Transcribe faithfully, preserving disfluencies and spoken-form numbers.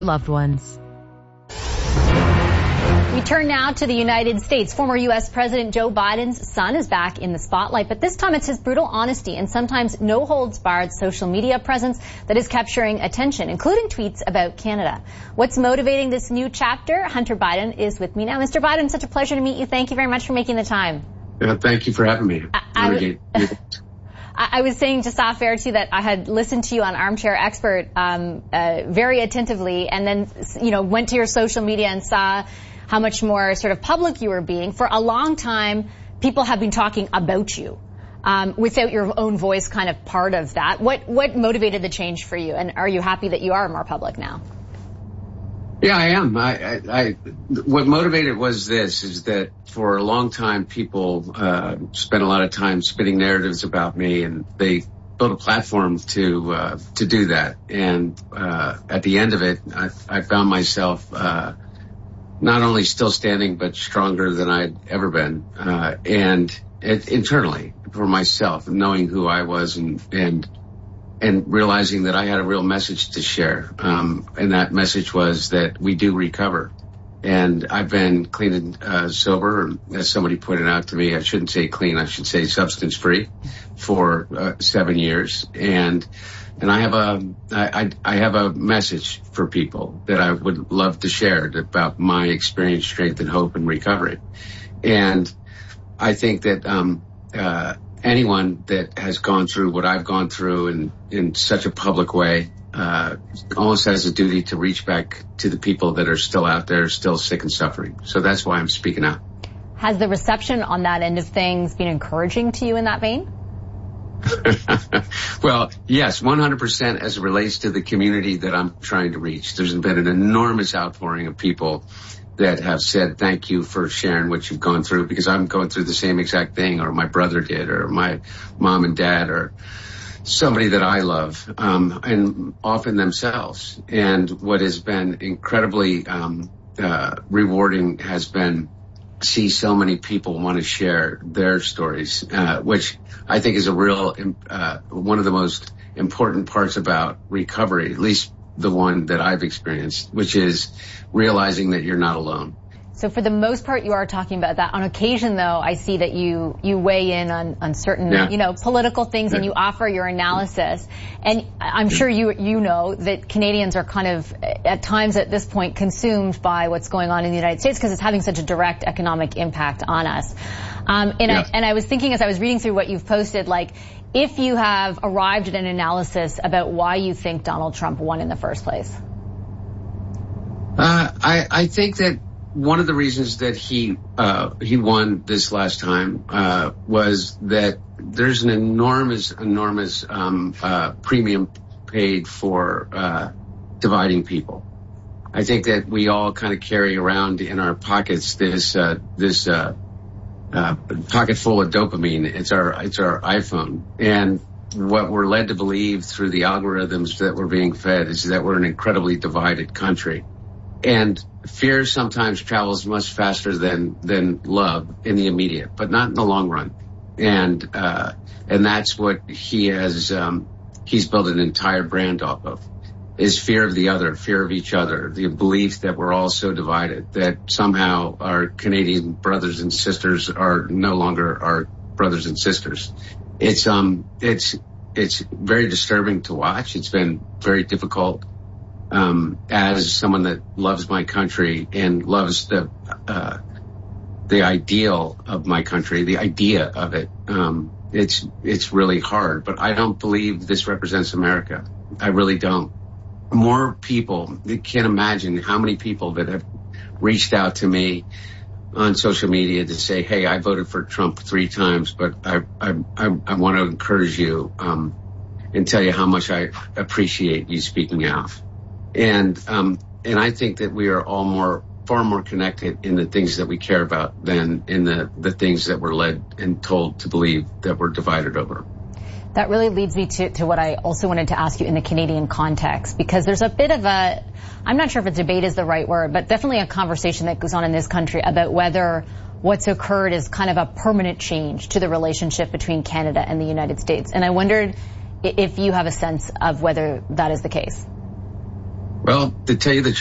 loved ones. We turn now to the United States. Former U S President Joe Biden's son is back in the spotlight, but this time it's his brutal honesty and sometimes no-holds-barred social media presence that is capturing attention, including tweets about Canada. What's motivating this new chapter? Hunter Biden is with me now. Mister Biden, such a pleasure to meet you. Thank you very much for making the time. Yeah, thank you for having me. I, I, I was saying just off air, too, that I had listened to you on Armchair Expert um, uh, very attentively and then, you know, went to your social media and saw how much more sort of public you were being. For a long time, people have been talking about you um, without your own voice kind of part of that. What what motivated the change for you, and are you happy that you are more public now? Yeah, I am. I, I, I what motivated was this, is that for a long time, people uh, spent a lot of time spinning narratives about me, and they built a platform to uh, to do that. And uh, at the end of it, I, I found myself uh, not only still standing, but stronger than I'd ever been. Uh, and it, internally for myself, knowing who I was and, and, and realizing that I had a real message to share. Um, and that message was that we do recover. And I've been clean and uh, sober, as somebody pointed out to me. I shouldn't say clean, I should say substance free for uh, seven years. And And I have a, I, I have a message for people that I would love to share about my experience, strength, and hope and recovery. And I think that um, uh, anyone that has gone through what I've gone through in, in such a public way uh, almost has a duty to reach back to the people that are still out there, still sick and suffering. So that's why I'm speaking out. Has the reception on that end of things been encouraging to you in that vein? Well, yes, one hundred percent as it relates to the community that I'm trying to reach. There's been an enormous outpouring of people that have said thank you for sharing what you've gone through, because I'm going through the same exact thing, or my brother did, or my mom and dad, or somebody that I love, um, and often themselves. And what has been incredibly um, uh, rewarding has been see so many people want to share their stories, uh, which I think is a real, uh, one of the most important parts about recovery, at least the one that I've experienced, which is realizing that you're not alone. So for the most part, you are talking about that. On occasion, though, I see that you, you weigh in on, on certain, yeah. you know, political things, yeah. and you offer your analysis. And I'm sure you, you know that Canadians are kind of, at times at this point, consumed by what's going on in the United States because it's having such a direct economic impact on us. Um, and, yeah. I, and I was thinking as I was reading through what you've posted, like, if you have arrived at an analysis about why you think Donald Trump won in the first place. Uh, I, I think that one of the reasons that he uh, he won this last time uh, was that there's an enormous, enormous um, uh, premium paid for uh, dividing people. I think that we all kind of carry around in our pockets this uh, this uh, uh, pocket full of dopamine. It's our it's our iPhone, and what we're led to believe through the algorithms that we're being fed is that we're an incredibly divided country. And fear sometimes travels much faster than, than love in the immediate, but not in the long run. And, uh, and that's what he has, um, he's built an entire brand off of, is fear of the other, fear of each other, the belief that we're all so divided, that somehow our Canadian brothers and sisters are no longer our brothers and sisters. It's, um, it's, it's very disturbing to watch. It's been very difficult. Um, as someone that loves my country and loves the, uh, the ideal of my country, the idea of it, um, it's, it's really hard, but I don't believe this represents America. I really don't. More people, you can't imagine how many people that have reached out to me on social media to say, hey, I voted for Trump three times, but I, I, I, I want to encourage you, um, and tell you how much I appreciate you speaking out. And, um, and I think that we are all more, far more connected in the things that we care about than in the, the things that we're led and told to believe that we're divided over. That really leads me to, to what I also wanted to ask you in the Canadian context, because there's a bit of a, I'm not sure if a debate is the right word, but definitely a conversation that goes on in this country about whether what's occurred is kind of a permanent change to the relationship between Canada and the United States. And I wondered if you have a sense of whether that is the case. Well, to tell you the